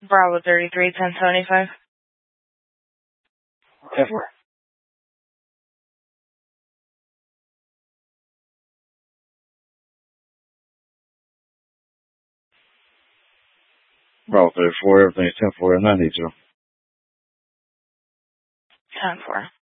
Bravo 33, 1075. 10-4. Bravo 34, everything's 10-4, 980. 10-4.